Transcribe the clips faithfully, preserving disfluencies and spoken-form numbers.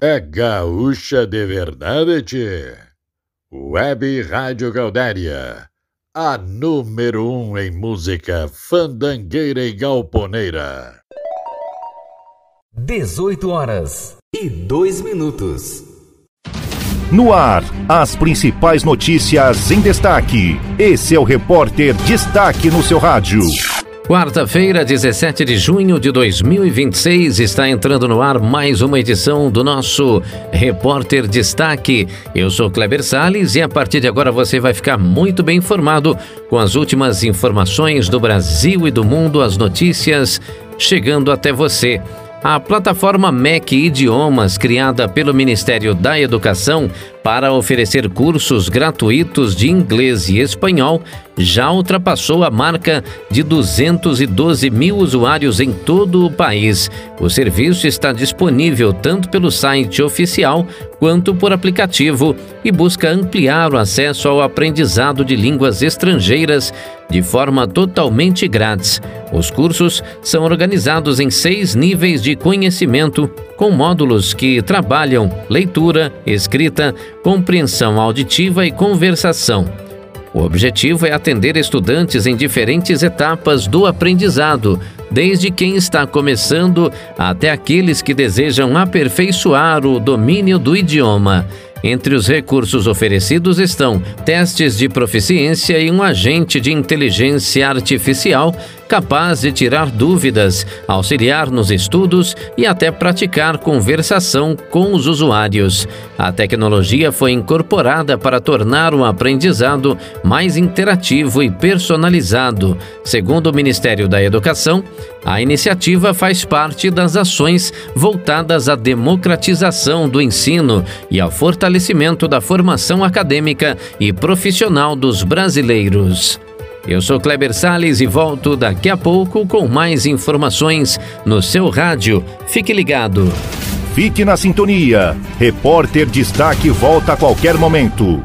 É gaúcha de verdade, tchê. Web Rádio Gaudéria, a número um em música fandangueira e galponeira. dezoito horas e dois minutos. No ar, as principais notícias em destaque. Esse é o Repórter Destaque no seu rádio. Quarta-feira, dezessete de junho de dois mil e vinte e seis, está entrando no ar mais uma edição do nosso Repórter Destaque. Eu sou Kleber Salles e a partir de agora você vai ficar muito bem informado com as últimas informações do Brasil e do mundo, as notícias chegando até você. A plataforma M E C Idiomas, criada pelo Ministério da Educação para oferecer cursos gratuitos de inglês e espanhol, já ultrapassou a marca de duzentos e doze mil usuários em todo o país. O serviço está disponível tanto pelo site oficial quanto por aplicativo e busca ampliar o acesso ao aprendizado de línguas estrangeiras de forma totalmente grátis. Os cursos são organizados em seis níveis de conhecimento, com módulos que trabalham leitura, escrita, compreensão auditiva e conversação. O objetivo é atender estudantes em diferentes etapas do aprendizado, desde quem está começando até aqueles que desejam aperfeiçoar o domínio do idioma. Entre os recursos oferecidos estão testes de proficiência e um agente de inteligência artificial capaz de tirar dúvidas, auxiliar nos estudos e até praticar conversação com os usuários. A tecnologia foi incorporada para tornar o aprendizado mais interativo e personalizado. Segundo o Ministério da Educação, a iniciativa faz parte das ações voltadas à democratização do ensino e ao fortalecimento da formação acadêmica e profissional dos brasileiros. Eu sou Kleber Salles e volto daqui a pouco com mais informações no seu rádio. Fique ligado. Fique na sintonia. Repórter Destaque volta a qualquer momento.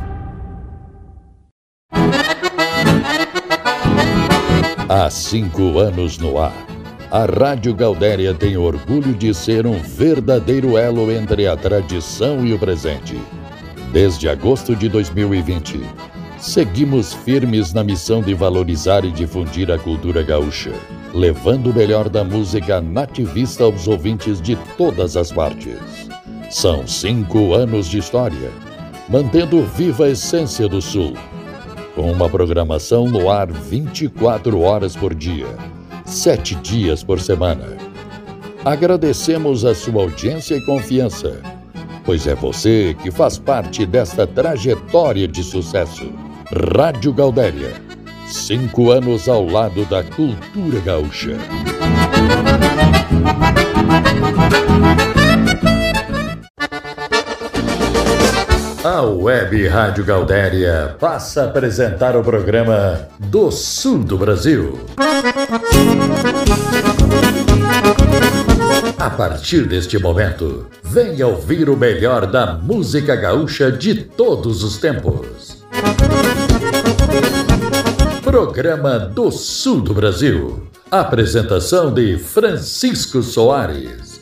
Há cinco anos no ar, a Rádio Gaudéria tem orgulho de ser um verdadeiro elo entre a tradição e o presente. Desde agosto de dois mil e vinte, seguimos firmes na missão de valorizar e difundir a cultura gaúcha, levando o melhor da música nativista aos ouvintes de todas as partes. São cinco anos de história, mantendo viva a essência do Sul, com uma programação no ar vinte e quatro horas por dia, sete dias por semana. Agradecemos a sua audiência e confiança, pois é você que faz parte desta trajetória de sucesso. Rádio Gaudéria, cinco anos ao lado da cultura gaúcha. A Web Rádio Gaudéria passa a apresentar o programa do Sul do Brasil. A partir deste momento, venha ouvir o melhor da música gaúcha de todos os tempos. Programa do Sul do Brasil. Apresentação de Francisco Soares.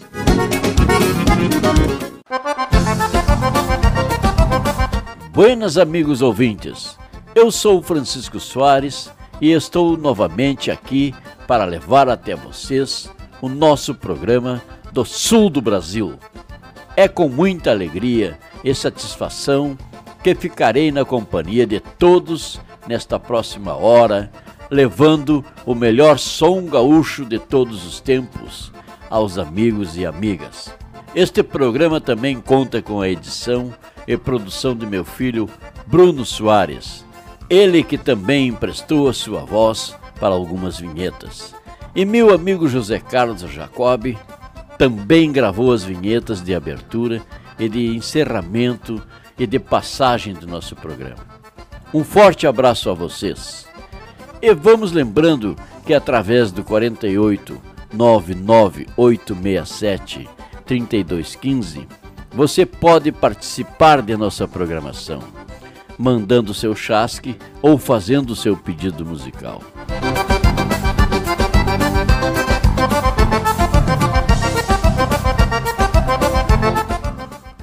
Buenas, amigos ouvintes. Eu sou Francisco Soares e estou novamente aqui para levar até vocês o nosso programa do Sul do Brasil. É com muita alegria e satisfação que ficarei na companhia de todos nesta próxima hora, levando o melhor som gaúcho de todos os tempos aos amigos e amigas. Este programa também conta com a edição e produção de meu filho Bruno Soares, ele que também emprestou a sua voz para algumas vinhetas. E meu amigo José Carlos Jacobi também gravou as vinhetas de abertura e de encerramento e de passagem do nosso programa. Um forte abraço a vocês. E vamos lembrando que através do quarenta e oito, nove nove oito seis sete, trinta e dois quinze, você pode participar de nossa programação, mandando seu chasque ou fazendo seu pedido musical.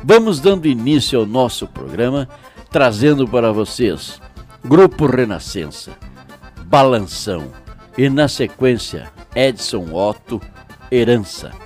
Vamos dando início ao nosso programa, trazendo para vocês Grupo Renascença, Balanção e, na sequência, Edson Otto, Herança.